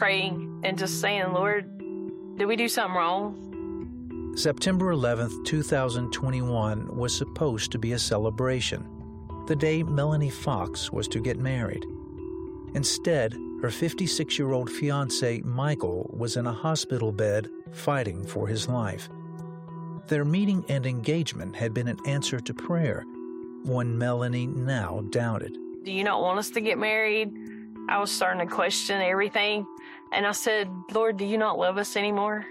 praying and just saying, Lord, did we do something wrong? September 11th, 2021 was supposed to be a celebration, the day Melanie Fox was to get married. Instead, her 56-year-old fiancé, Michael, was in a hospital bed fighting for his life. Their meeting and engagement had been an answer to prayer, one Melanie now doubted. Do you not want us to get married? I was starting to question everything. And I said, Lord, do you not love us anymore?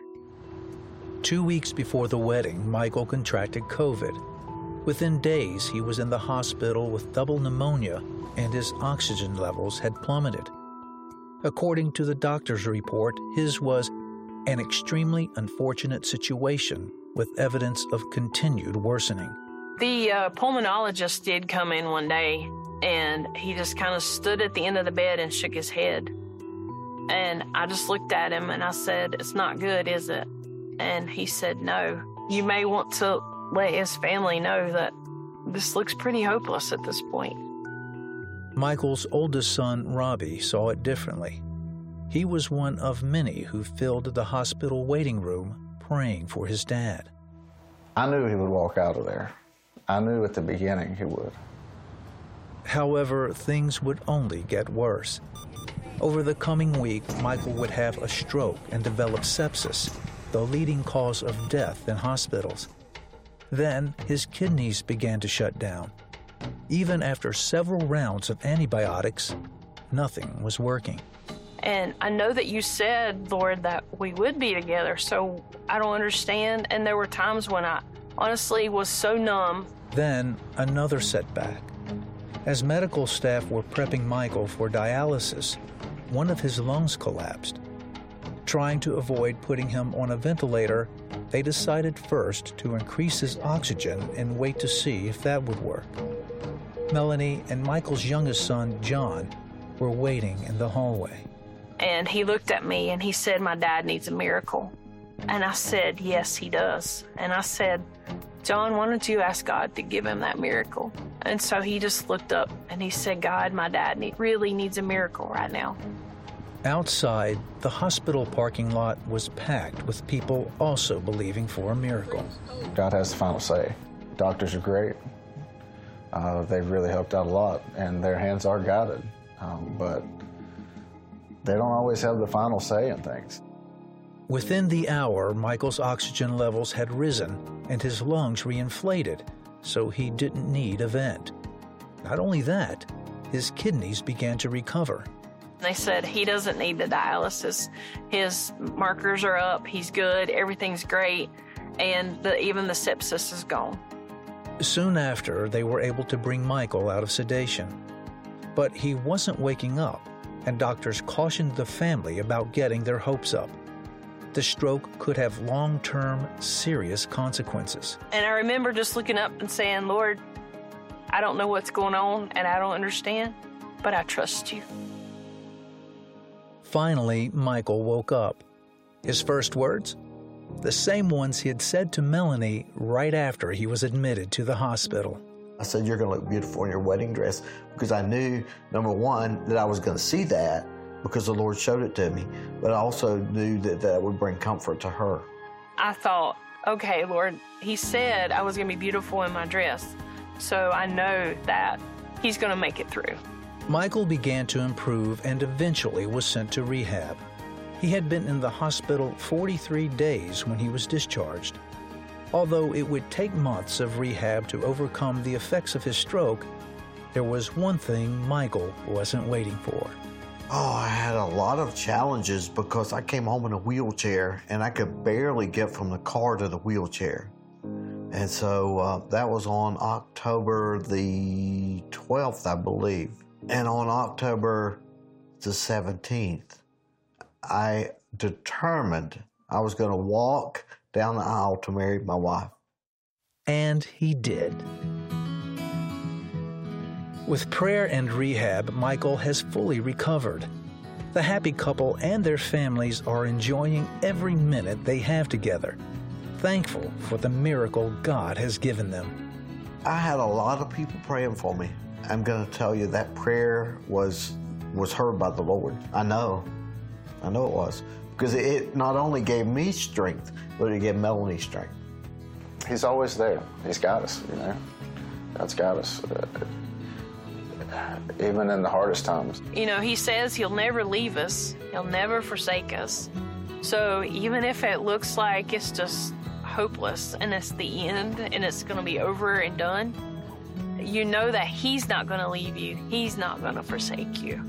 2 weeks before the wedding, Michael contracted COVID. Within days, he was in the hospital with double pneumonia, and his oxygen levels had plummeted. According to the doctor's report, his was an extremely unfortunate situation with evidence of continued worsening. The pulmonologist did come in one day, and he just kind of stood at the end of the bed and shook his head. And I just looked at him and I said, it's not good, is it? And he said, no. You may want to let his family know that this looks pretty hopeless at this point. Michael's oldest son, Robbie, saw it differently. He was one of many who filled the hospital waiting room praying for his dad. I knew he would walk out of there. I knew at the beginning he would. However, things would only get worse. Over the coming week, Michael would have a stroke and develop sepsis, the leading cause of death in hospitals. Then his kidneys began to shut down. Even after several rounds of antibiotics, nothing was working. And I know that you said, Lord, that we would be together, so I don't understand. And there were times when I honestly was so numb. Then another setback. As medical staff were prepping Michael for dialysis, one of his lungs collapsed. Trying to avoid putting him on a ventilator, they decided first to increase his oxygen and wait to see if that would work. Melanie and Michael's youngest son, John, were waiting in the hallway. And he looked at me and he said, my dad needs a miracle. And I said, yes, he does. And I said, John, why don't you ask God to give him that miracle? And so he just looked up and he said, God, my dad really needs a miracle right now. Outside, the hospital parking lot was packed with people also believing for a miracle. God has the final say. Doctors are great. They've really helped out a lot, and their hands are guided. But they don't always have the final say in things. Within the hour, Michael's oxygen levels had risen and his lungs reinflated, so he didn't need a vent. Not only that, his kidneys began to recover. They said he doesn't need the dialysis. His markers are up, he's good, everything's great, and even the sepsis is gone. Soon after, they were able to bring Michael out of sedation. But he wasn't waking up, and doctors cautioned the family about getting their hopes up. The stroke could have long-term, serious consequences. And I remember just looking up and saying, Lord, I don't know what's going on, and I don't understand, but I trust you. Finally, Michael woke up. His first words? The same ones he had said to Melanie right after he was admitted to the hospital. I said, you're going to look beautiful in your wedding dress, because I knew, number one, that I was going to see that because the Lord showed it to me, but I also knew that that would bring comfort to her. I thought, okay, Lord, he said I was going to be beautiful in my dress, so I know that he's going to make it through. Michael began to improve and eventually was sent to rehab. He had been in the hospital 43 days when he was discharged. Although it would take months of rehab to overcome the effects of his stroke, there was one thing Michael wasn't waiting for. Oh, I had a lot of challenges because I came home in a wheelchair and I could barely get from the car to the wheelchair. And so that was on October the 12th, I believe. And on October the 17th, I determined I was going to walk down the aisle to marry my wife. And he did. With prayer and rehab, Michael has fully recovered. The happy couple and their families are enjoying every minute they have together, thankful for the miracle God has given them. I had a lot of people praying for me. I'm going to tell you that prayer was heard by the Lord. I know. I know it was. Because it not only gave me strength, but it gave Melanie strength. He's always there. He's got us, you know. God's got us. Even in the hardest times. You know, he says he'll never leave us. He'll never forsake us. So even if it looks like it's just hopeless and it's the end and it's going to be over and done, you know that he's not going to leave you. He's not going to forsake you.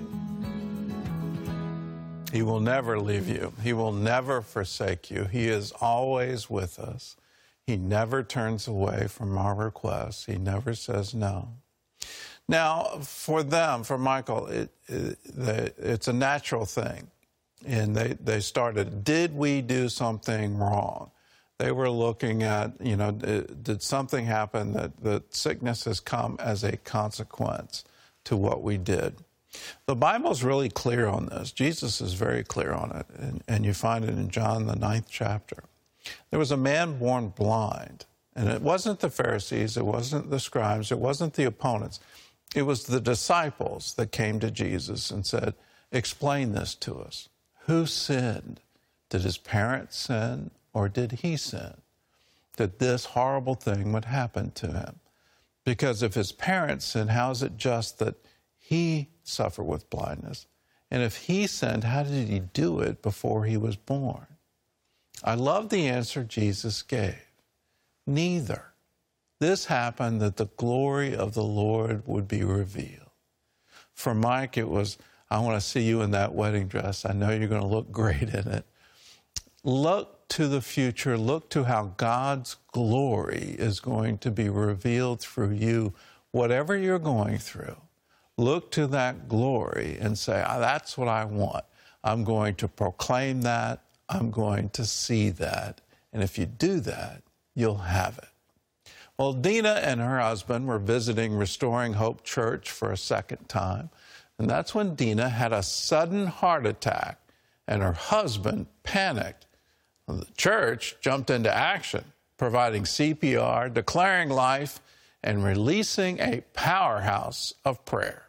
He will never leave you. He will never forsake you. He is always with us. He never turns away from our requests. He never says no. Now, for them, for Michael, it's a natural thing. And they started, did we do something wrong? They were looking at, you know, did something happen that sickness has come as a consequence to what we did? The Bible's really clear on this. Jesus is very clear on it, and you find it in John, the 9th chapter. There was a man born blind, and it wasn't the Pharisees, it wasn't the scribes, it wasn't the opponents. It was the disciples that came to Jesus and said, explain this to us. Who sinned? Did his parents sin, or did he sin? That this horrible thing would happen to him. Because if his parents sinned, how is it just that he suffered with blindness? And if he sinned, how did he do it before he was born? I love the answer Jesus gave. Neither. This happened that the glory of the Lord would be revealed. For Mike, it was, I want to see you in that wedding dress. I know you're going to look great in it. Look to the future. Look to how God's glory is going to be revealed through you, whatever you're going through. Look to that glory and say, that's what I want. I'm going to proclaim that. I'm going to see that. And if you do that, you'll have it. Well, Dina and her husband were visiting Restoring Hope Church for a second time. And that's when Dina had a sudden heart attack and her husband panicked. The church jumped into action, providing CPR, declaring life, and releasing a powerhouse of prayer.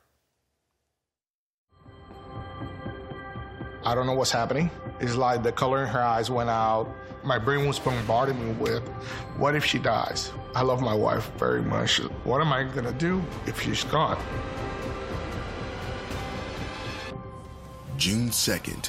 I don't know what's happening. It's like the color in her eyes went out. My brain was bombarding me with, what if she dies? I love my wife very much. What am I gonna do if she's gone? June 2nd,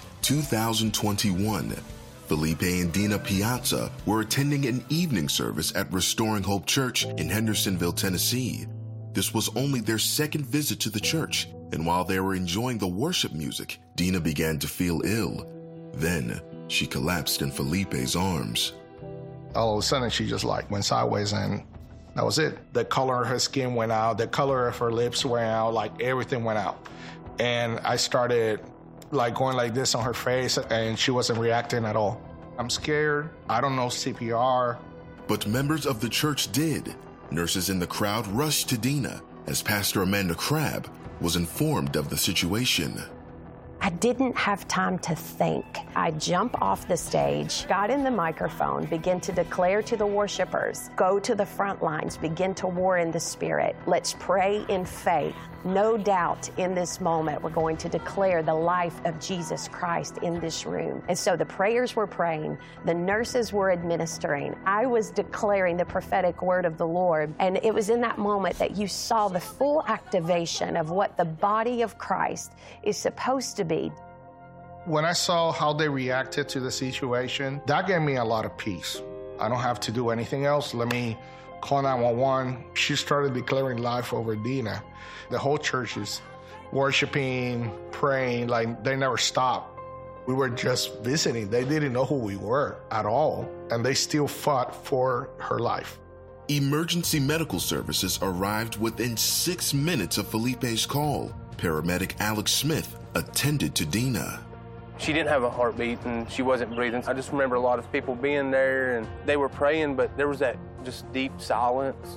2021. Felipe and Dina Piazza were attending an evening service at Restoring Hope Church in Hendersonville, Tennessee. This was only their second visit to the church, and while they were enjoying the worship music, Dina began to feel ill. Then, she collapsed in Felipe's arms. All of a sudden, she just like went sideways, and that was it. The color of her skin went out, the color of her lips went out, like everything went out. And I started like going like this on her face, and she wasn't reacting at all. I'm scared. I don't know CPR. But members of the church did. Nurses in the crowd rushed to Dina as Pastor Amanda Crabb was informed of the situation. I didn't have time to think. I jumped off the stage, got in the microphone, began to declare to the worshipers, go to the front lines, begin to war in the Spirit. Let's pray in faith. No doubt in this moment, we're going to declare the life of Jesus Christ in this room. And so the prayers were praying, the nurses were administering. I was declaring the prophetic word of the Lord. And it was in that moment that you saw the full activation of what the body of Christ is supposed to be. When I saw how they reacted to the situation, that gave me a lot of peace. I don't have to do anything else. Let me call 911. She started declaring life over Dina. The whole church is worshiping, praying, like they never stopped. We were just visiting. They didn't know who we were at all, and they still fought for her life. Emergency medical services arrived within 6 minutes of Felipe's call. Paramedic Alex Smith attended to Dina. She didn't have a heartbeat and she wasn't breathing. I just remember a lot of people being there and they were praying, but there was that just deep silence.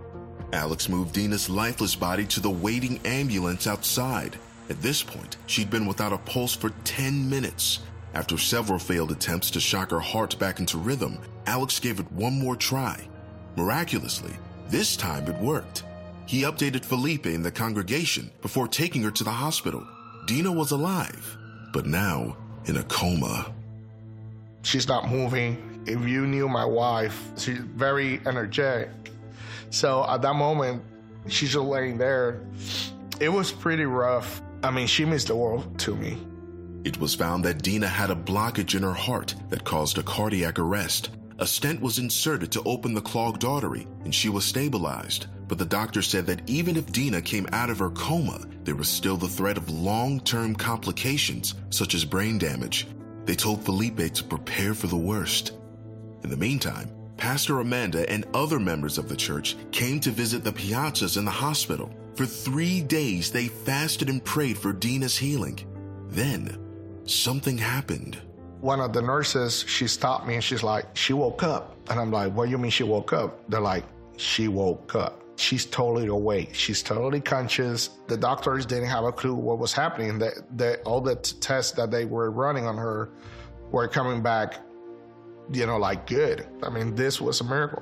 Alex moved Dina's lifeless body to the waiting ambulance outside. At this point, she'd been without a pulse for 10 minutes. After several failed attempts to shock her heart back into rhythm, Alex gave it one more try. Miraculously, this time it worked. He updated Felipe and the congregation before taking her to the hospital. Dina was alive, but now in a coma. She's not moving. If you knew my wife, she's very energetic. So at that moment, she's just laying there. It was pretty rough. I mean, she means the world to me. It was found that Dina had a blockage in her heart that caused a cardiac arrest. A stent was inserted to open the clogged artery, and she was stabilized. But the doctor said that even if Dina came out of her coma, there was still the threat of long-term complications, such as brain damage. They told Felipe to prepare for the worst. In the meantime, Pastor Amanda and other members of the church came to visit the Piazzas in the hospital. For 3 days, they fasted and prayed for Dina's healing. Then, something happened. One of the nurses, she stopped me and she's like, she woke up. And I'm like, what do you mean she woke up? They're like, she woke up. She's totally awake. She's totally conscious. The doctors didn't have a clue what was happening. All the tests that they were running on her were coming back, like good. I mean, this was a miracle.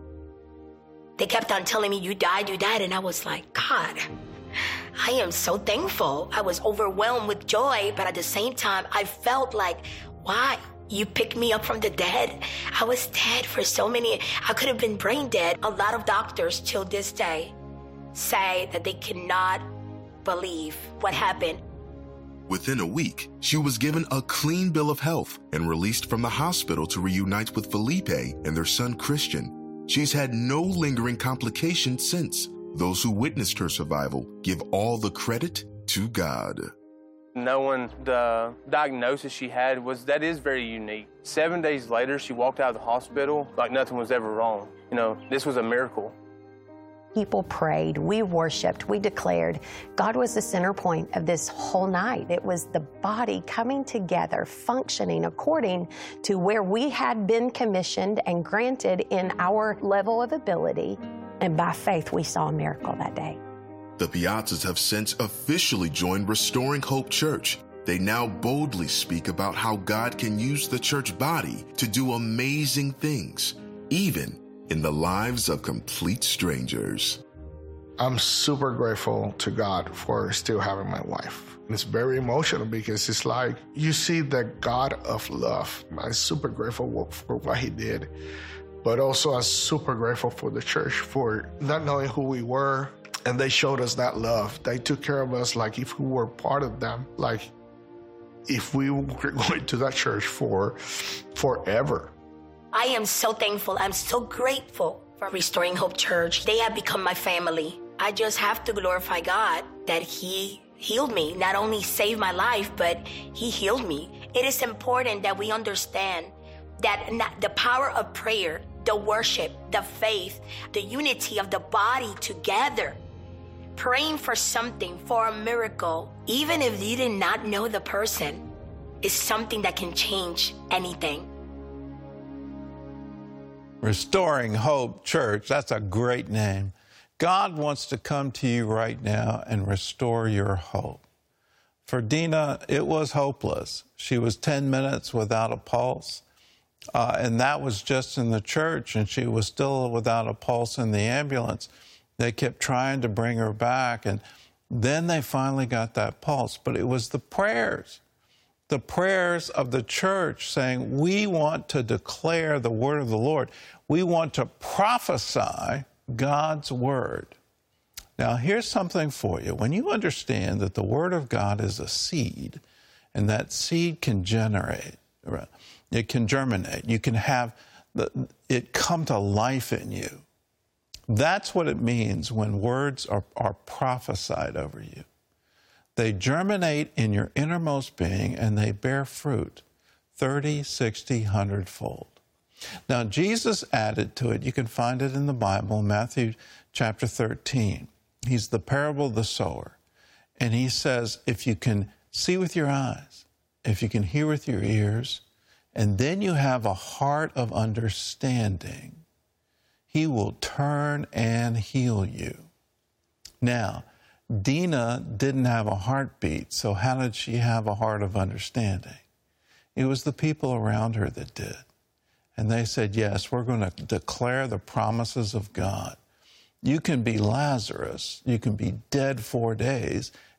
They kept on telling me, you died. And I was like, God, I am so thankful. I was overwhelmed with joy, but at the same time, I felt like, why? You picked me up from the dead. I was dead for I could have been brain dead. A lot of doctors till this day say that they cannot believe what happened. Within a week, she was given a clean bill of health and released from the hospital to reunite with Felipe and their son Christian. She's had no lingering complications since. Those who witnessed her survival give all the credit to God. Knowing the diagnosis she had that is very unique. 7 days later, she walked out of the hospital like nothing was ever wrong. This was a miracle. People prayed, we worshiped, we declared. God was the center point of this whole night. It was the body coming together, functioning according to where we had been commissioned and granted in our level of ability. And by faith, we saw a miracle that day. The Piazzas have since officially joined Restoring Hope Church. They now boldly speak about how God can use the church body to do amazing things, even in the lives of complete strangers. I'm super grateful to God for still having my wife. It's very emotional because it's like you see the God of love. I'm super grateful for what he did, but also I'm super grateful for the church for not knowing who we were. And they showed us that love. They took care of us like if we were part of them, like if we were going to that church for forever. I am so thankful. I'm so grateful for Restoring Hope Church. They have become my family. I just have to glorify God that he healed me, not only saved my life, but he healed me. It is important that we understand that the power of prayer, the worship, the faith, the unity of the body together, praying for something, for a miracle, even if you did not know the person, is something that can change anything. Restoring Hope Church, that's a great name. God wants to come to you right now and restore your hope. For Dina, it was hopeless. She was 10 minutes without a pulse, and that was just in the church, and she was still without a pulse in the ambulance. They kept trying to bring her back, and then they finally got that pulse. But it was the prayers of the church saying, we want to declare the word of the Lord. We want to prophesy God's word. Now, here's something for you. When you understand that the word of God is a seed, and that seed can generate, it can germinate, you can have it come to life in you. That's what it means when words are prophesied over you. They germinate in your innermost being and they bear fruit 30, 60, 100-fold. Now, Jesus added to it, you can find it in the Bible, Matthew chapter 13. He's the parable of the sower. And he says, if you can see with your eyes, if you can hear with your ears, and then you have a heart of understanding, he will turn and heal you. Now, Dina didn't have a heartbeat, so how did she have a heart of understanding? It was the people around her that did. And they said, yes, we're going to declare the promises of God. You can be Lazarus, you can be dead 4 days,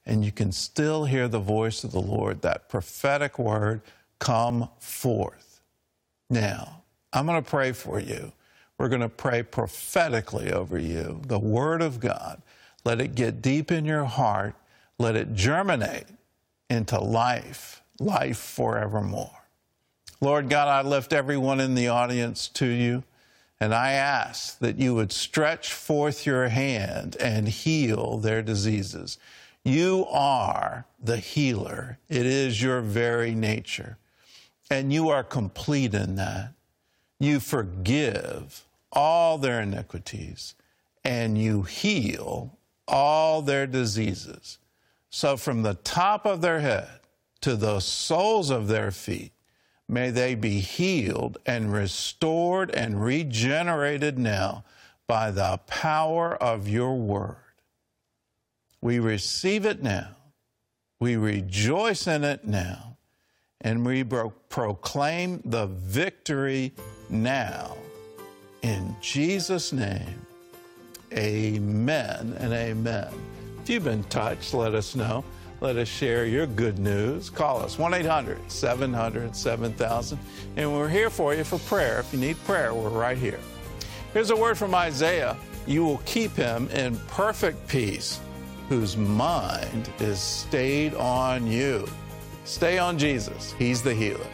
and you can still hear the voice of the Lord, that prophetic word, come forth. Now, I'm going to pray for you. We're going to pray prophetically over you, the Word of God. Let it get deep in your heart. Let it germinate into life, life forevermore. Lord God, I lift everyone in the audience to you, and I ask that you would stretch forth your hand and heal their diseases. You are the healer. It is your very nature, and you are complete in that. You forgive all their iniquities, and you heal all their diseases. So from the top of their head to the soles of their feet, may they be healed and restored and regenerated now by the power of your word. We receive it now. We rejoice in it now. And we proclaim the victory now. In Jesus' name, amen and amen. If you've been touched, let us know. Let us share your good news. Call us 1-800-700-7000. And we're here for you for prayer. If you need prayer, we're right here. Here's a word from Isaiah. You will keep him in perfect peace, whose mind is stayed on you. Stay on Jesus. He's the healer.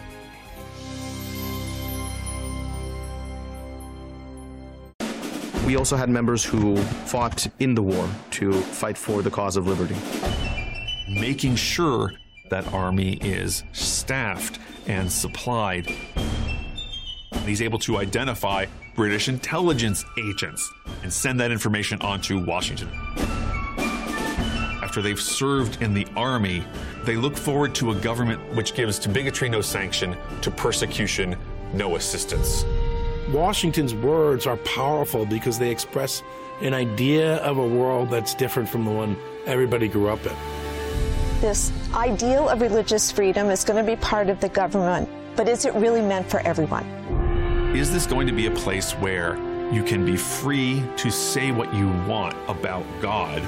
We also had members who fought in the war to fight for the cause of liberty. Making sure that Army is staffed and supplied. He's able to identify British intelligence agents and send that information on to Washington. After they've served in the Army, they look forward to a government which gives to bigotry no sanction, to persecution no assistance. Washington's words are powerful because they express an idea of a world that's different from the one everybody grew up in. This ideal of religious freedom is going to be part of the government, but is it really meant for everyone? Is this going to be a place where you can be free to say what you want about God?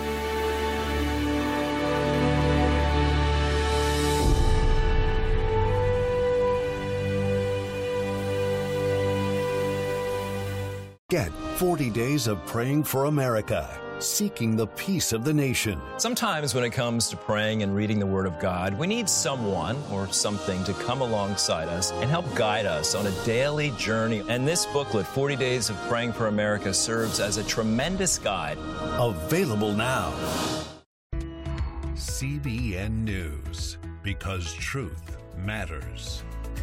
Get 40 Days of Praying for America, seeking the peace of the nation. Sometimes when it comes to praying and reading the Word of God, we need someone or something to come alongside us and help guide us on a daily journey. And this booklet, 40 Days of Praying for America, serves as a tremendous guide. Available now. CBN News, because truth matters.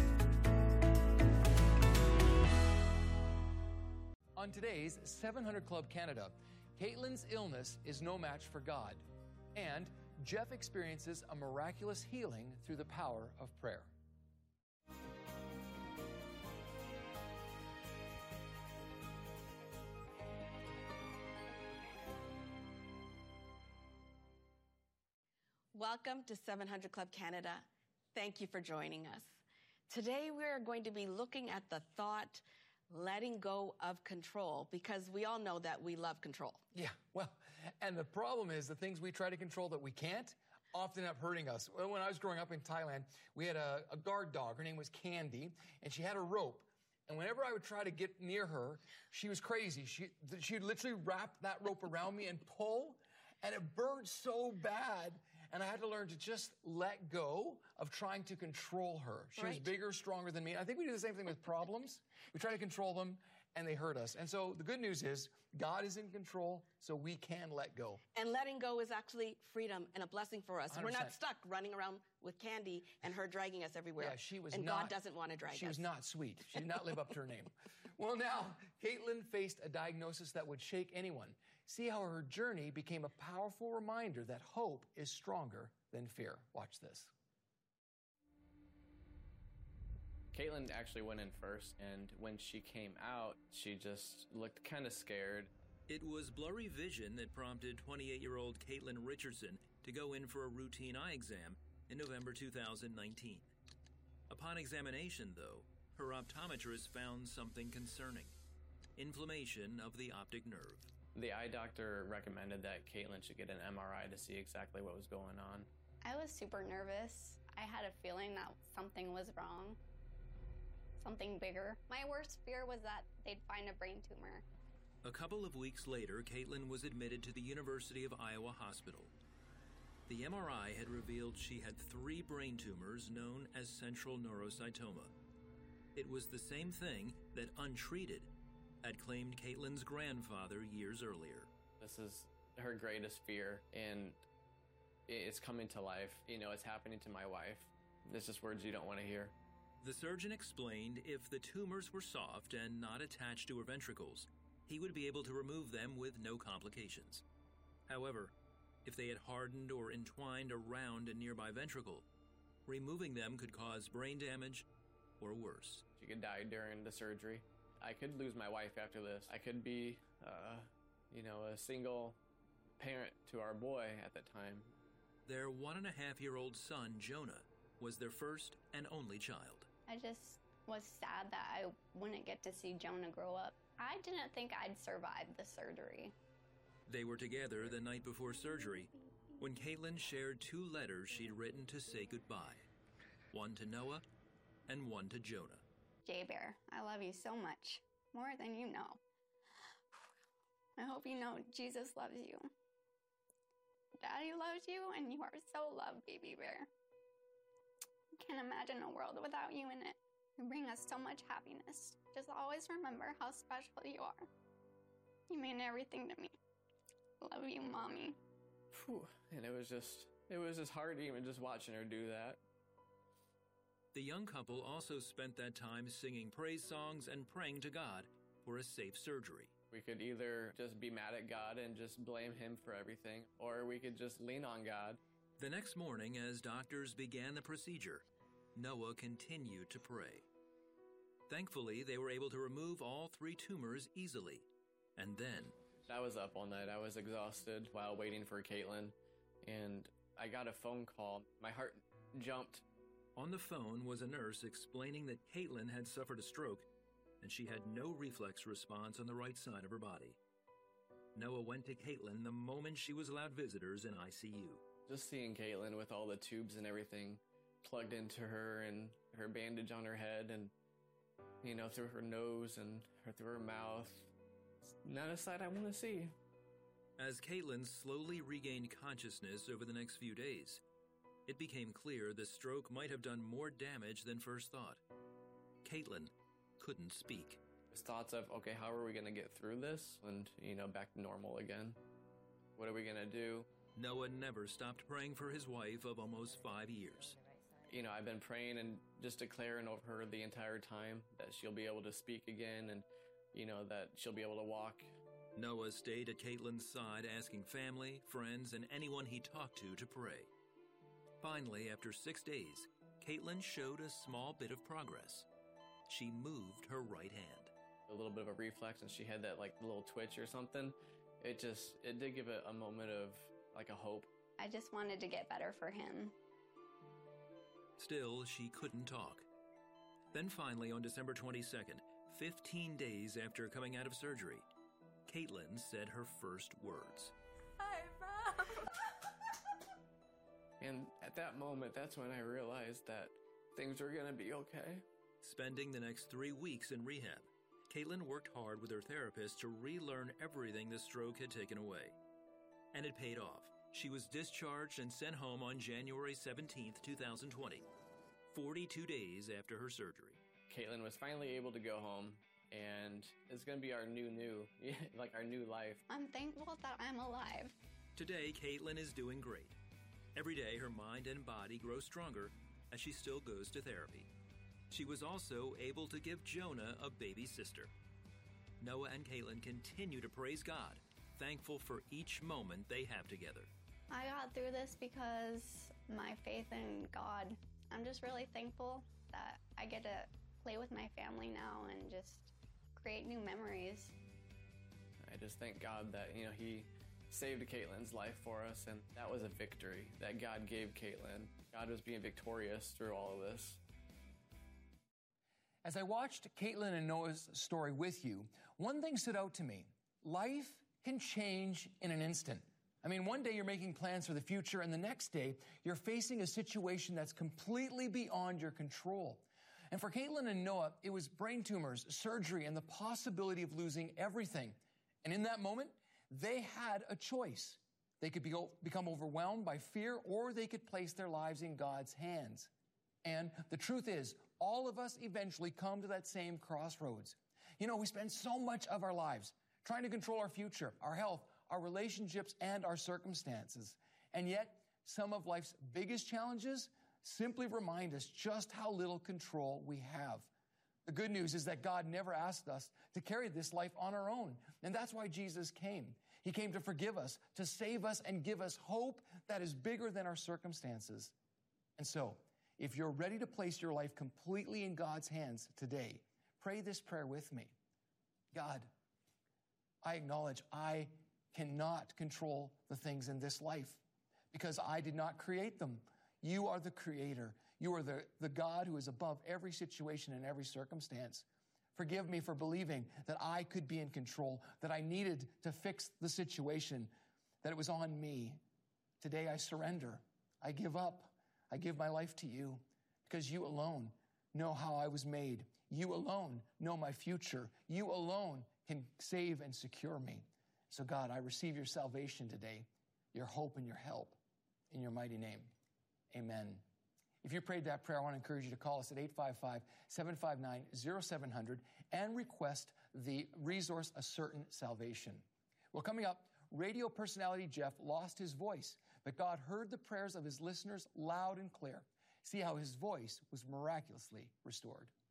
On today's 700 Club Canada, Caitlin's illness is no match for God, and Jeff experiences a miraculous healing through the power of prayer. Welcome to 700 Club Canada. Thank you for joining us. Today we are going to be looking at the thought, letting go of control, because we all know that we love control. Yeah, well, and the problem is the things we try to control that we can't often end up hurting us. When I was growing up in Thailand, we had a guard dog. Her name was Candy, and she had a rope. And whenever I would try to get near her, she was crazy. She'd literally wrap that rope around me and pull, and it burned so bad. And I had to learn to just let go of trying to control her. She was bigger, stronger than me. I think we do the same thing with problems. We try to control them, and they hurt us. And so the good news is God is in control, so we can let go. And letting go is actually freedom and a blessing for us. 100%. We're not stuck running around with Candy and her dragging us everywhere. Yeah, she was and not, God doesn't want to drag us. She was not sweet. She did not live up to her name. Well, now, Caitlin faced a diagnosis that would shake anyone. See how her journey became a powerful reminder that hope is stronger than fear. Watch this. Caitlin actually went in first, and when she came out, she just looked kind of scared. It was blurry vision that prompted 28-year-old Caitlin Richardson to go in for a routine eye exam in November 2019. Upon examination, though, her optometrist found something concerning: inflammation of the optic nerve. The eye doctor recommended that Caitlin should get an MRI to see exactly what was going on. I was super nervous. I had a feeling that something was wrong, something bigger. My worst fear was that they'd find a brain tumor. A couple of weeks later, Caitlin was admitted to the University of Iowa Hospital. The MRI had revealed she had 3 brain tumors known as central neurocytoma. It was the same thing that, untreated, had claimed Caitlin's grandfather years earlier. This is her greatest fear, and it's coming to life. You know, it's happening to my wife. It's just words you don't want to hear. The surgeon explained if the tumors were soft and not attached to her ventricles, he would be able to remove them with no complications. However, if they had hardened or entwined around a nearby ventricle, removing them could cause brain damage or worse. She could die during the surgery. I could lose my wife after this. I could be, a single parent to our boy at the time. Their 1.5-year-old son, Jonah, was their first and only child. I just was sad that I wouldn't get to see Jonah grow up. I didn't think I'd survive the surgery. They were together the night before surgery when Caitlin shared 2 letters she'd written to say goodbye. One to Noah and one to Jonah. J-Bear, I love you so much, more than you know. I hope you know Jesus loves you. Daddy loves you, and you are so loved, baby bear. I can't imagine a world without you in it. You bring us so much happiness. Just always remember how special you are. You mean everything to me. Love you, Mommy. Whew. And it was just hard even just watching her do that. The young couple also spent that time singing praise songs and praying to God for a safe surgery. We could either just be mad at God and just blame him for everything, or we could just lean on God. The next morning, as doctors began the procedure, Noah continued to pray. Thankfully, they were able to remove all 3 tumors easily. And then... I was up all night. I was exhausted while waiting for Caitlin, and I got a phone call. My heart jumped. On the phone was a nurse explaining that Caitlin had suffered a stroke, and she had no reflex response on the right side of her body. Noah went to Caitlin the moment she was allowed visitors in ICU. Just seeing Caitlin with all the tubes and everything plugged into her and her bandage on her head and, through her nose and through her mouth. It's not a sight I want to see. As Caitlin slowly regained consciousness over the next few days, it became clear the stroke might have done more damage than first thought. Caitlin couldn't speak. There's thoughts of, okay, how are we going to get through this and, back to normal again? What are we going to do? Noah never stopped praying for his wife of almost 5 years. I've been praying and just declaring over her the entire time that she'll be able to speak again and, that she'll be able to walk. Noah stayed at Caitlin's side, asking family, friends, and anyone he talked to pray. Finally, after 6 days, Caitlin showed a small bit of progress. She moved her right hand. A little bit of a reflex, and she had that little twitch or something. It did give it a moment of a hope. I just wanted to get better for him. Still, she couldn't talk. Then finally, on December 22nd, 15 days after coming out of surgery, Caitlin said her first words. Hi, Mom. And at that moment, that's when I realized that things were going to be okay. Spending the next 3 weeks in rehab, Caitlin worked hard with her therapist to relearn everything the stroke had taken away. And it paid off. She was discharged and sent home on January 17th, 2020, 42 days after her surgery. Caitlin was finally able to go home, and it's going to be our new our new life. I'm thankful that I'm alive. Today, Caitlin is doing great. Every day, her mind and body grow stronger as she still goes to therapy. She was also able to give Jonah a baby sister. Noah and Caitlin continue to praise God, thankful for each moment they have together. I got through this because my faith in God. I'm just really thankful that I get to play with my family now and just create new memories. I just thank God that, he saved Caitlin's life for us, and that was a victory that God gave Caitlin. God was being victorious through all of this. As I watched Caitlin and Noah's story with you, one thing stood out to me. Life can change in an instant. I mean, one day you're making plans for the future, and the next day you're facing a situation that's completely beyond your control. And for Caitlin and Noah, it was brain tumors, surgery, and the possibility of losing everything. And in that moment, they had a choice. They could become overwhelmed by fear, or they could place their lives in God's hands. And the truth is, all of us eventually come to that same crossroads. You know, we spend so much of our lives trying to control our future, our health, our relationships, and our circumstances. And yet, some of life's biggest challenges simply remind us just how little control we have. The good news is that God never asked us to carry this life on our own. And that's why Jesus came. He came to forgive us, to save us, and give us hope that is bigger than our circumstances. And so, if you're ready to place your life completely in God's hands today, pray this prayer with me. God, I acknowledge I cannot control the things in this life because I did not create them. You are the creator. You are the God who is above every situation and every circumstance. Forgive me for believing that I could be in control, that I needed to fix the situation, that it was on me. Today I surrender. I give up. I give my life to you because you alone know how I was made. You alone know my future. You alone can save and secure me. So God, I receive your salvation today, your hope and your help in your mighty name. Amen. If you prayed that prayer, I want to encourage you to call us at 855-759-0700 and request the resource, A Certain Salvation. Well, coming up, radio personality Jeff lost his voice, but God heard the prayers of his listeners loud and clear. See how his voice was miraculously restored.